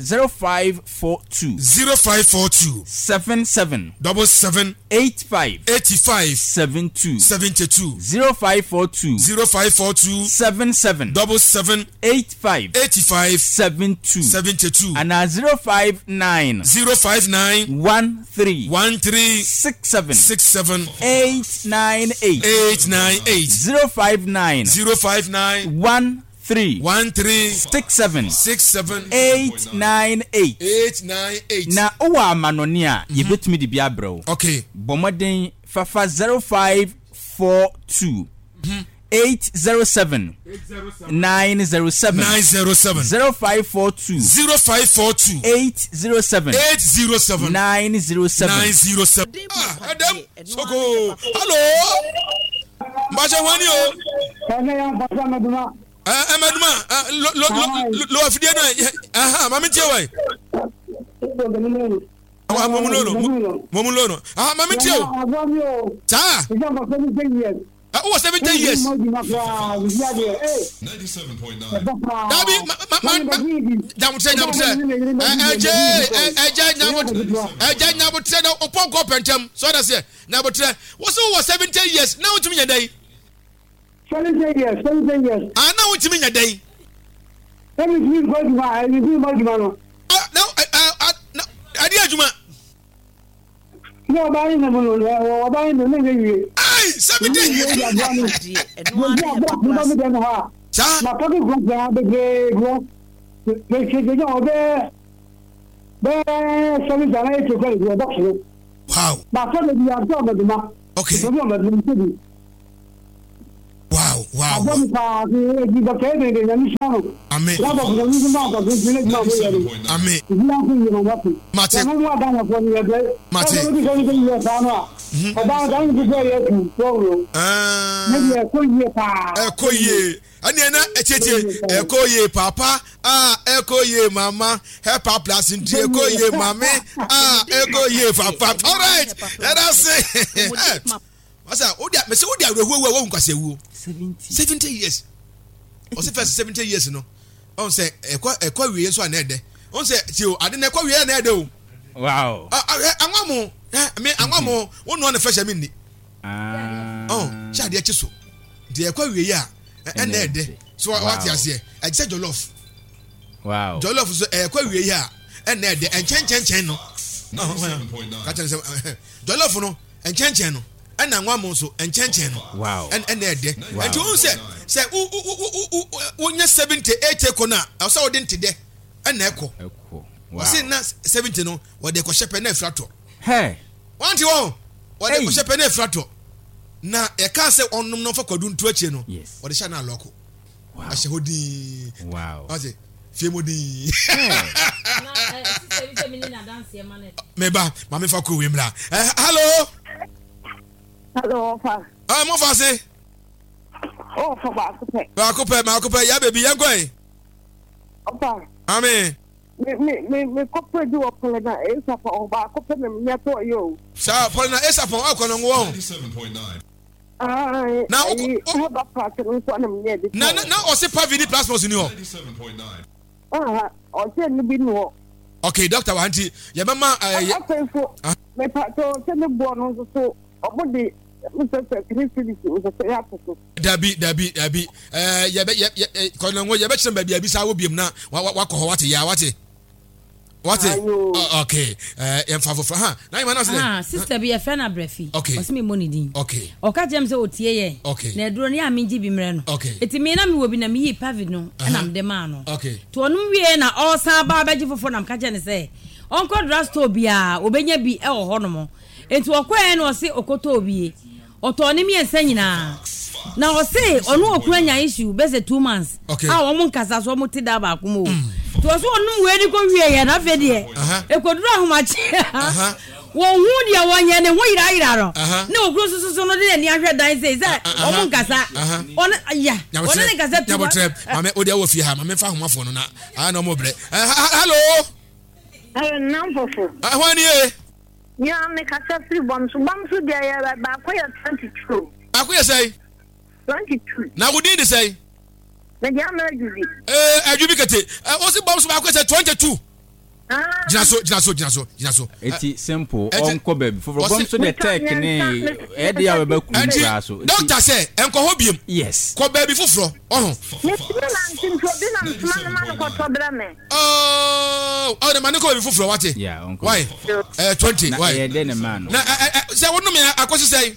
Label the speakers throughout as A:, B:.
A: 0542 77 85 72 0542 77 85 72 and 059 13 67 898 059 13 67 898 na owa amanonia yebetumi di bia bro.
B: Okay.
A: Bomoden fafa 0542 807 907 0542 807 907
B: Adam Soko. Hello. Mbaje wani o. Amaduma lo afidie no mama tie wai momulono mama tie o ta who was 70 years 97.9 Dabi jamutre na opon pentem so that say na botre was 70 years now to me dey
C: 70 years.
B: Now what you mean a day?
C: Let me see what you are. You do what you want.
B: No, I did you.
C: No, buying the money or buying the money.
B: Aye, 70 years.
C: My pocket goes down the gray. They say, oh, there, something that I took away the doctor.
B: Wow.
C: My father, you are talking about the
B: okay. Wow.
C: Amen.
B: Ekoye papa ekoye mama help plus into ekoye mama ekoye papa. All right, let us say Asa odia me say odia rehuwa wo nkwase wu 70 years. O se first 70 years no. On say ekwa wiye so na ede. On say ti o ade na ekwa wiye na ede o.
A: Wow.
B: Anwamo me anwamo wonu na fashion mi ni. Cha de echiso. De ekwa wiye a na ede. So what you say? I said jollof.
A: Wow.
B: Jollof so ekwa wiye a na ede enchen no. Jollof no enchen no. And one so and change
A: wow
B: and there and you say 78 corner I saw didn't today and echo wow 70 no what they call shepherd flato
A: hey
B: want you all what they call shepherd flato na e can say on no for kodun to achi no
A: yes
B: what the channel loco
A: wow
B: I say hodi
A: wow
B: I say fiemodi meba mama fa ko wemla hello.
C: Hello, Fa.
B: Mo fa se.
C: Oh, for ma coupe
B: ya baby yan kwai.
C: Opa.
B: Amen.
C: Me coupe do opole na esa fa o ba coupe me nya to yo.
B: Sa pole na esa fa o kono ngo.
D: 97.9.
B: Na o
C: ba pa se nso na me nya de.
B: Na o se pa vini plasmos ni ho.
D: 97.9.
C: O se ni bi no.
B: Okay, doctor wanti ya mama
C: me pa to se ne bo no so obodi
B: Dabi kono ngo ye be chemba bia bi sa wo biem na wakọ wate ya wate okay em favor ha na you man say
E: sister be a friend abrefi
B: o
E: se me money din
B: okay
E: o ka jem se otie ye na eduro ne amingi bi mre no eti me na me wo bi na me yi pavid no na me de ma no
B: okay
E: to onum wie na all san ba baji fofo na me ka je ne se onko drasto bia obenya bi e wo ho no mo enti okwae na o se okoto obie otoni mi ensanyina na o se onu okuranya issue be se 2 months omo nkasa so mo tida ba akomo to so onu we ni ko wie ye na fe de ekoduru ahomachi wo hu dia wonye ne ho ira ro na okuru susu no de ni ahwe dan say omo nkasa on ya on ne nkasa tu
B: mame odi awo fi ha mame fa homafo no na na mo bre hello
C: namfofo
B: wani e
C: ya me kasa free bomsu dia ya ba ko ya 22
B: ba ko ya say
C: 22
B: na go din de say
C: me dia ma ajubi
B: ajubi kete o si bomsu ba ko say 22 Jinaso.
A: Eti simple. Onko baby. For bomb so the tech ne. Edi a be kura so.
B: Doctor say enko hobium.
A: Yes.
B: Ko baby foforo. Oh, the man ko baby foforo what?
A: Yeah, onko.
B: Why? 20. Why?
A: Yeah, then a man.
B: Na say wonu me akoso say.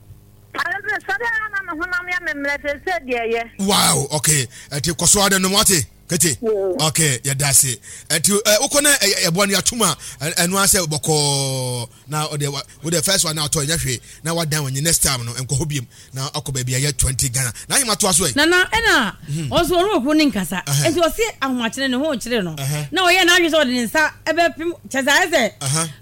B: Wow, okay. Eti koso ade no what? Kete. Okay, yeah, that's it. Eti ukona eboni atuma enu ase boko na with the first one now to yahwe na wadan when next time no enko hobiem na akoba bia ye 20 Ghana. Na him ato aso e. Na
E: ena oso ro ko nin kasa. Enti o se ahomachire ne ho chire no. Na o ye na adwe so de nsa ebe pim cheza ese.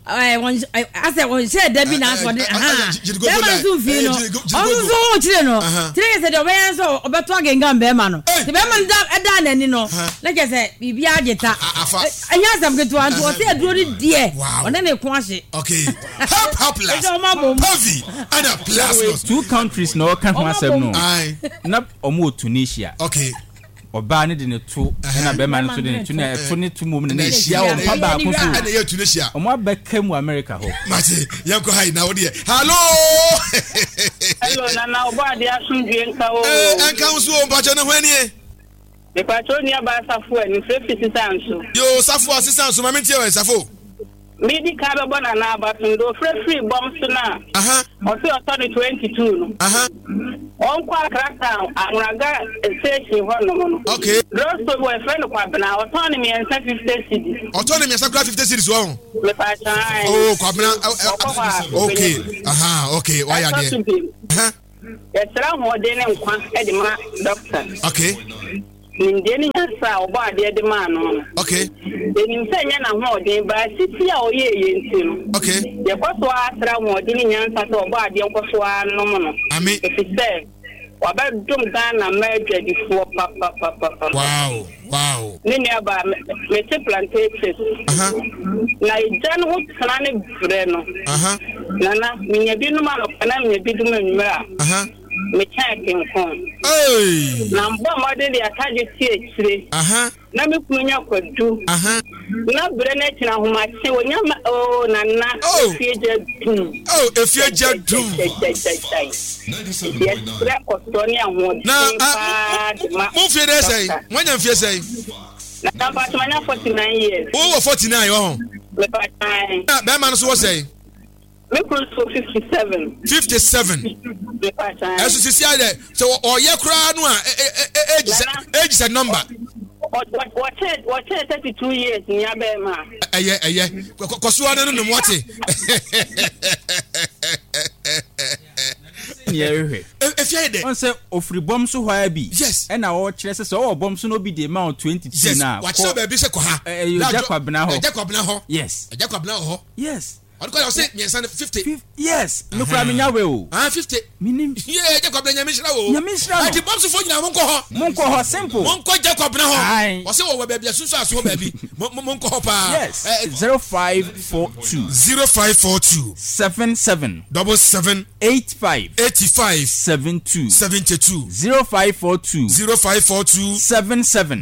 E: Ase won share da bi na aso de Be ma so fi no. O so chire no. Chire se de o be so obeto agenga be ma no. Be ma da na ni no. Like I said, Bibi Agita. I have some good ones. What they do it, dear. And then they quash it.
B: Okay. Helpless. Heavy. And a plus.
A: 2 countries no can answer no. Not Omo Tunisia.
B: Okay.
A: Or banned in a 2 and a beman to 22 moments in Asia or Papa and a Tunisia. Or what back came to America.
B: Mati, Yanko High now, dear. Hello.
F: Hello, now, what they are soon doing.
B: And council, but on when
F: the patronia by Safu and 50 cents.
B: Yo, Safu assistant, so my mentor is Safu.
F: Maybe carbon and do free bombs now. Or 22. On quite crack down and Raga station one. Okay. Rose of a friend of Quabana, autonomy and 50 cities. Autonomy and 50 cities. Oh, Quabana. Okay. Okay. Why are they? Yes, I'm more than a doctor. Okay. Ndeni nsa oba de de man no. Okay. Eni nsenya na ho de ba sisi a oye yenti no. Okay. Ye kwaso asra ho de ni nyansa to oba de kwaso no mo no. Ami. Efise waba dum Ghana medwe di fo pa. Wow. Nini aba me te plantation. Na ijan ho tsana ne bre no. Nana minya bi no ma no kana minya bi dum nwura. Me checking phone. Hey. Na mbo model ya kaje tie. Na me kunya kwadu. Na brene tina humachi wonya nana efieje dum. Oh, efieje dum. Yes, ra kostonia ho. Na mo fie dey say. Wonya fie say. Na ba tmanya 49 years. Oh, 49 oh. Me pa time. Na be man so say. Me close to 57. 57. As you see there, so or ye cry no age is a number. What 32 years in Yabema. Cause you are no what. If you had one say of free bombs so why be yes, and our chesses all bombs no be the amount 22 now. What's up, baby? Yes, yes. I say me 50. Yes. No crime in Yawe. 50. Minim. Yeah, Jacob Nyamishra. Nyamishra. The bombs for you Monko simple. Monko Jacob now. O say we baby asusu aso baby. Monko pa. Yes. 0542 77 85 72 0542 77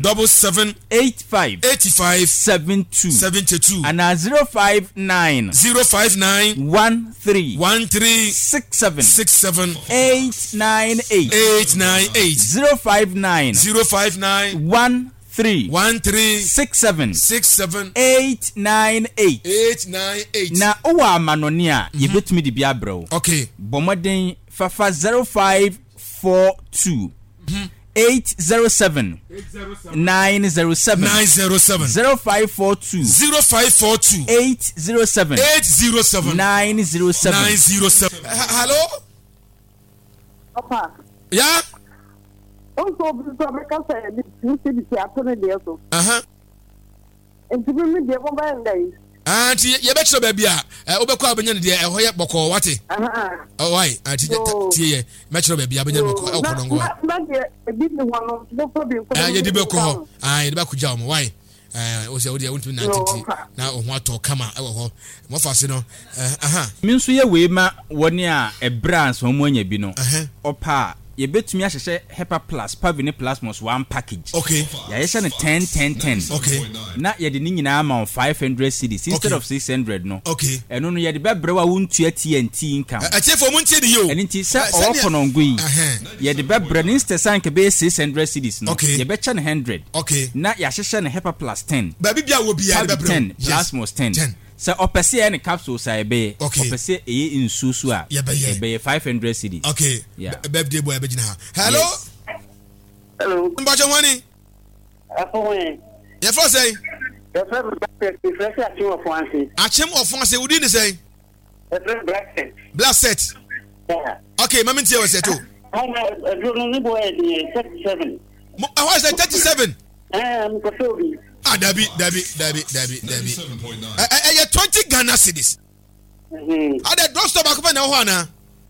F: 85 72 and 059 13 67 898 059 13 67 898 na owa manonia yebetumi di bia bro. Okay. Bomoden fafa 0542 807 907 0542 807 907. Hello.
C: Papa.
B: Yeah.
C: Also, because you see the afternoon there so. And to be me there one day.
B: Auntie, you bet so baby. Obekwa abenya de e hoye boko wate. Oh why? Auntie tie metro baby abenya boko e konongo.
C: Na de bi ni wano no problem.
B: You di beko. De ba kuja mo why? O se o de wontu na titi na o ho ato kama e wo ho. Mo fa se no. Mi nso ye we ma woni a e brands ho mo anya bi no. Opa
A: ye betumi ahye Hepa Plus Pavine Plasmos one package.
B: Okay.
A: Ya ye no 10.
B: Okay.
A: Na ye de ni nyina ama 500 cedis instead of 600 no.
B: Okay.
A: Eno no ye de bebrewa wontua TNT income.
B: Atiefo mo ntie de yo.
A: Eni nti se okonongui. Ye de bebre ni instead sanke be 600 cedis no.
B: Okay.
A: Ye becha no 100.
B: Okay.
A: Na ya hye no Hepa Plus 10.
B: Baby bia wo bia bebre.
A: 10 Plasmos 10. So opese any capsule say be opese eye insusu a be 500 cedis.
B: Okay.
A: Yeah.
B: Birthday boy be gina. Hello.
F: Yes. Hello.
B: Mbacho wani?
F: Afon.
B: Ye for say?
F: The fresh achim of Fonse.
B: Achim of Fonse udi ni say?
F: The fresh
B: black set.
F: Yeah.
B: Okay, mama ntie we say too.
F: I don't know boy 37.
B: How is that 37?
F: I'm Kotobi.
B: Dabi.
D: 7.9.
B: 20 Ghana cedis. Ada don't stop akoma na ho ana.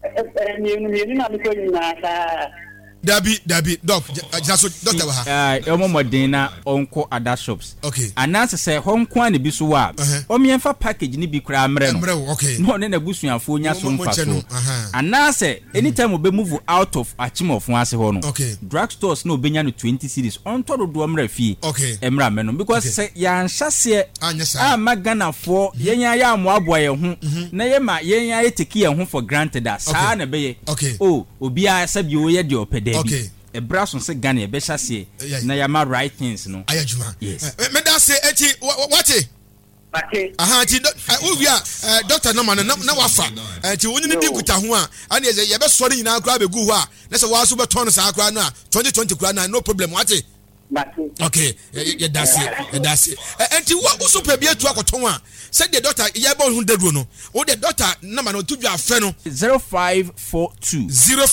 B: Dabi doc jaso doctor wa ha.
A: Omomodin na onko ada shops.
B: Okay.
A: Ananse say honko an bi so wa. Omienfa package ni bi kura amre no.
B: Okay.
A: No ne na busuafo nya so mfa so. Ananse anytime we move out of Achimofo ase ho no.
B: Okay.
A: Drugstores no obenya no 20 cedis. Onto do amra fie.
B: Okay.
A: Emra me no because say ya nhase magana for yenya ya amoabo ye ho. Na ye ma yenya ye take ye ho for granted that sa na be ye.
B: Okay.
A: Oh, obi a sabi o ye de opede.
B: Okay.
A: A brass on say Ghana be chassis na yama right things no.
B: Ayajuma.
A: Yes.
B: Me da say eti what e? Ti doctor no man na wafa. Ti woni ni kuta ho a ana ye be sori nyina akra be gu ho a na se wa so be ton sa akra na 2020 kra na no problem what e? Okay, that's it. Enti wo so pe bi atu akoton a said the doctor ye ba hu deduro no. O the doctor na ma no tu dwa afa no
A: 0542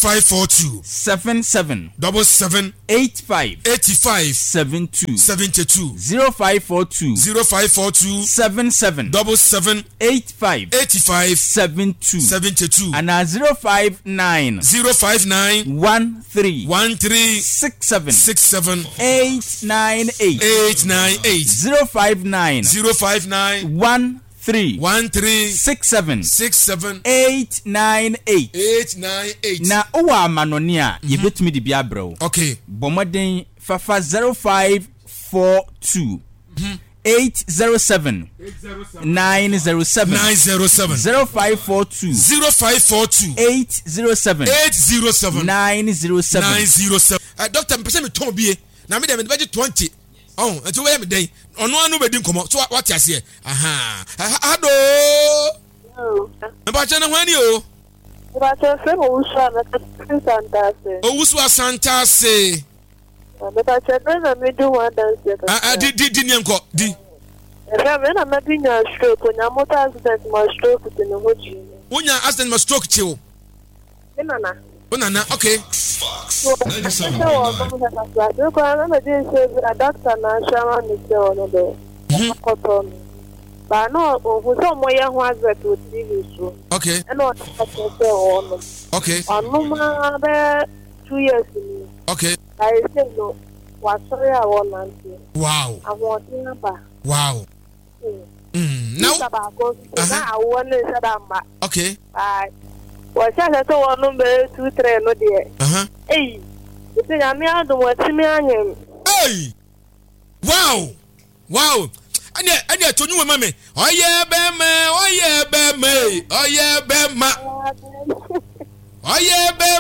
A: 77 85 72 0542 77 85 72 and 059 13 67 898 059 13 67 898 na owa manonia ye betumi di bia bro.
B: Okay.
A: Bomoden fafa 0542 807 907 0542 807 907
B: doctor mpese me ton bie na me dem be 20 oh enti we me den ono anu be din komo so what ase ado mba chana hwani o
C: mba chese
B: Owusu Asantase
C: mba chese na me do one dance
B: di nyenko di
C: me na me bi nya stroke nya motor accident ma stroke to no hoji
B: unya accident ma stroke chiwo Nana, okay. Okay. Okay. 2 years. Okay.
C: I say no. Wow.
B: Wow. Now. Okay.
C: What's that? One number 2 3 no dear. Hey, you say I'm here to watch me on him.
B: Hey, wow. And yet, to you, mammy. Oh, yeah, Bema. Oh, yeah, Bema.